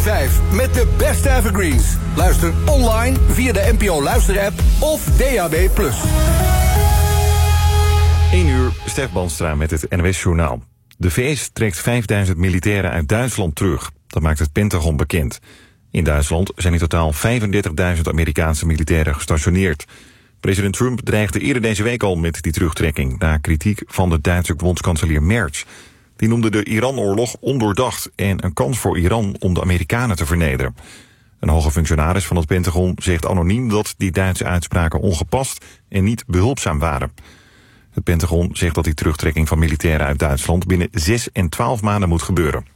5 met de beste evergreens. Luister online via de NPO Luisterapp of DAB+. 1 uur, Stef Banstra met het NOS-journaal. De VS trekt 5000 militairen uit Duitsland terug. Dat maakt het Pentagon bekend. In Duitsland zijn in totaal 35.000 Amerikaanse militairen gestationeerd. President Trump dreigde eerder deze week al met die terugtrekking, na kritiek van de Duitse bondskanselier Merz. Die noemde de Iran-oorlog ondoordacht en een kans voor Iran om de Amerikanen te vernederen. Een hoge functionaris van het Pentagon zegt anoniem dat die Duitse uitspraken ongepast en niet behulpzaam waren. Het Pentagon zegt dat die terugtrekking van militairen uit Duitsland binnen 6 en 12 maanden moet gebeuren.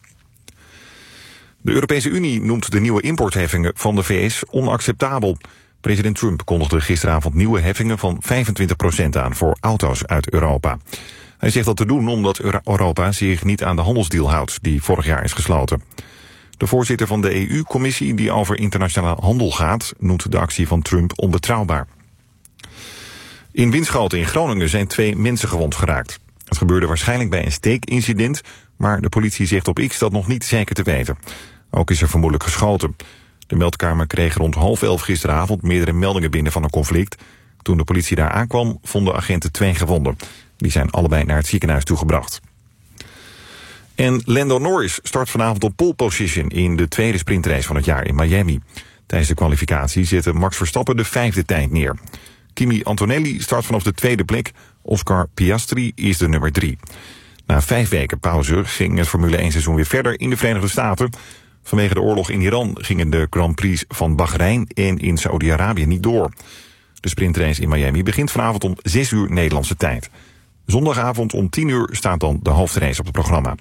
De Europese Unie noemt de nieuwe importheffingen van de VS onacceptabel. President Trump kondigde gisteravond nieuwe heffingen van 25% aan voor auto's uit Europa. Hij zegt dat te doen omdat Europa zich niet aan de handelsdeal houdt die vorig jaar is gesloten. De voorzitter van de EU-commissie die over internationale handel gaat, noemt de actie van Trump onbetrouwbaar. In Winschoten in Groningen zijn 2 mensen gewond geraakt. Het gebeurde waarschijnlijk bij een steekincident, maar de politie zegt op X dat nog niet zeker te weten. Ook is er vermoedelijk geschoten. De meldkamer kreeg rond 10:30 gisteravond meerdere meldingen binnen van een conflict. Toen de politie daar aankwam, vonden agenten 2 gewonden. Die zijn allebei naar het ziekenhuis toegebracht. En Lando Norris start vanavond op pole position in de tweede sprintrace van het jaar in Miami. Tijdens de kwalificatie zette Max Verstappen de 5e tijd neer. Kimi Antonelli start vanaf de 2e plek. Oscar Piastri is de nummer 3. Na 5 weken pauze ging het Formule 1 seizoen weer verder in de Verenigde Staten. Vanwege de oorlog in Iran gingen de Grand Prix van Bahrein en in Saoedi-Arabië niet door. De sprintrace in Miami begint vanavond om 6 uur Nederlandse tijd. Zondagavond om 10 uur staat dan de hoofdrace op het programma.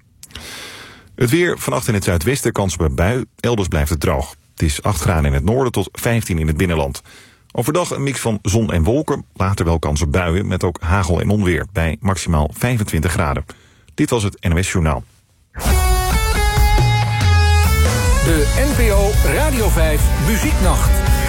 Het weer, vannacht in het zuidwesten kans op een bui, elders blijft het droog. Het is 8 graden in het noorden tot 15 in het binnenland. Overdag een mix van zon en wolken, later wel kans op buien met ook hagel en onweer bij maximaal 25 graden. Dit was het NOS Journaal. De NPO Radio 5 Muzieknacht.